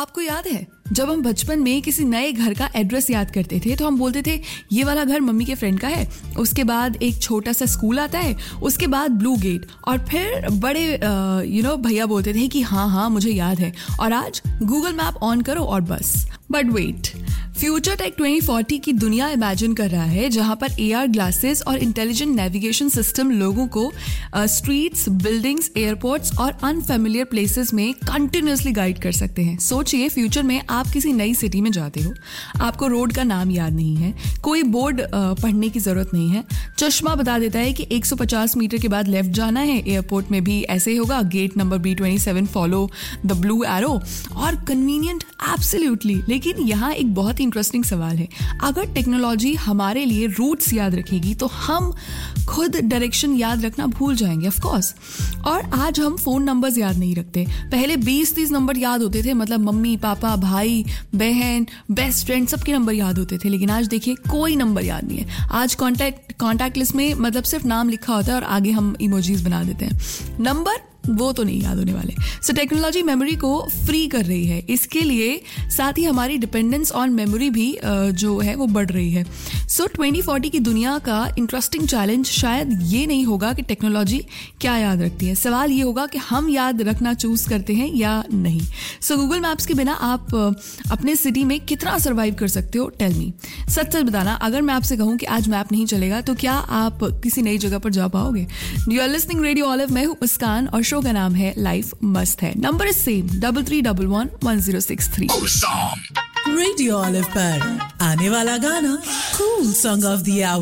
आपको याद है जब हम बचपन में किसी नए घर का एड्रेस याद करते थे तो हम बोलते थे ये वाला घर मम्मी के फ्रेंड का है, उसके बाद एक छोटा सा स्कूल आता है, उसके बाद ब्लू गेट, और फिर बड़े भैया बोलते थे कि हाँ मुझे याद है, और आज गूगल मैप ऑन करो और बस। बट वेट, फ्यूचर टेक 2040 की दुनिया इमेजिन कर रहा है जहां पर AR ग्लासेस और इंटेलिजेंट नेविगेशन सिस्टम लोगों को स्ट्रीट्स, बिल्डिंग्स, एयरपोर्ट्स और अनफेमिलियर प्लेसेस में कंटिन्यूअसली गाइड कर सकते हैं। सोचिए, फ्यूचर में आप किसी नई सिटी में जाते हो, आपको रोड का नाम याद नहीं है, कोई बोर्ड पढ़ने की जरूरत नहीं है, चश्मा बता देता है कि 150 मीटर के बाद लेफ्ट जाना है। एयरपोर्ट में भी ऐसे ही होगा, gate number B27 follow the blue arrow, और कन्वीनियंट एब्सोल्युटली। लेकिन यहाँ एक बहुत ही इंटरेस्टिंग सवाल है, अगर टेक्नोलॉजी हमारे लिए रूट्स याद रखेगी तो हम खुद डायरेक्शन याद रखना भूल जाएंगे, ऑफ कोर्स। और आज हम फोन नंबर्स याद नहीं रखते। पहले 20-30 नंबर याद होते थे, मतलब मम्मी पापा, भाई बहन, बेस्ट फ्रेंड, सबके नंबर याद होते थे। लेकिन आज देखिए कोई नंबर याद नहीं है। आज कॉन्टैक्ट लिस्ट में मतलब सिर्फ नाम लिखा होता है और आगे हम इमोजीज बना देते हैं, नंबर वो तो नहीं याद होने वाले। सो टेक्नोलॉजी मेमोरी को फ्री कर रही है, इसके लिए साथ ही हमारी डिपेंडेंस ऑन मेमोरी भी जो है वो बढ़ रही है। सो 2040 की दुनिया का इंटरेस्टिंग चैलेंज शायद ये नहीं होगा कि टेक्नोलॉजी क्या याद रखती है, सवाल ये होगा कि हम याद रखना चूज करते हैं या नहीं। सो गूगल मैप्स के बिना आप अपने सिटी में कितना सर्वाइव कर सकते हो, टेल मी। सच बताना, अगर मैं आपसे कहूँ कि आज मैप नहीं चलेगा तो क्या आप किसी नई जगह पर जा पाओगे? You are listening radio olive, मैं हूँ मुस्कान और शो का नाम है लाइफ मस्त है। Number is same 33111063। Radio olive पर आने वाला गाना cool song of the our.